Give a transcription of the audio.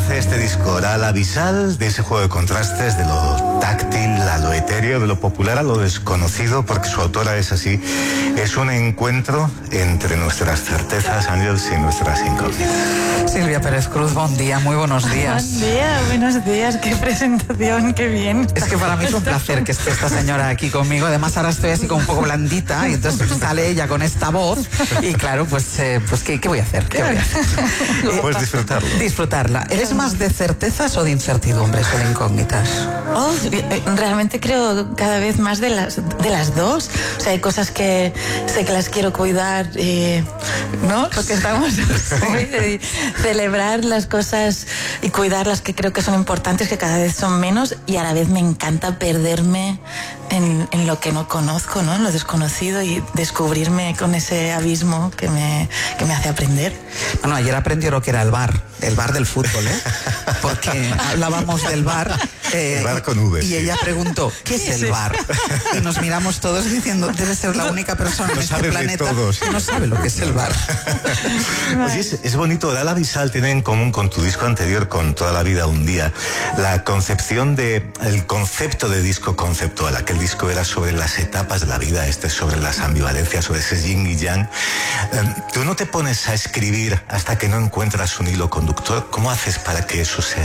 nace este disco, Oral Abisal, de ese juego de contrastes, de lo táctil a lo etéreo, de lo popular a lo desconocido, porque su autora es así. Es un encuentro entre nuestras certezas, Àngels, y nuestras incógnitas. Silvia Pérez Cruz, buen día, muy buenos días. Buen día, buenos días, qué presentación, qué bien. Es que para mí es un placer que esté esta señora aquí conmigo. Además ahora estoy así como un poco blandita y entonces sale ella con esta voz y claro, pues ¿qué voy a hacer? ¿Qué voy a hacer? Puedes disfrutarlo. Disfrutarla. ¿Eres más de certezas o de incertidumbres o de incógnitas? Realmente creo cada vez más de las dos. O sea, hay cosas que sé que las quiero cuidar, ¿no? Porque estamos hoy de celebrar las cosas y cuidar las que creo que son importantes, que cada vez son menos, y a la vez me encanta perderme en lo que no conozco, ¿no? En lo desconocido, y descubrirme con ese abismo que me hace aprender. Bueno, ayer aprendió lo que era el bar del fútbol, ¿eh? Porque hablábamos del bar. El bar con V. Y ella preguntó, ¿qué es el bar? Y nos miramos todos diciendo, debe ser la única persona en este planeta que no sabe lo que es el bar. Pues es bonito. Oral Abisal tiene en común con tu disco anterior, con Toda la vida un día, la concepción el concepto de disco conceptual. Aquel disco era sobre las etapas de la vida, este es sobre las ambivalencias, sobre ese yin y yang. Tú no te pones a escribir hasta que no encuentras un hilo conductor. ¿Cómo haces para que eso sea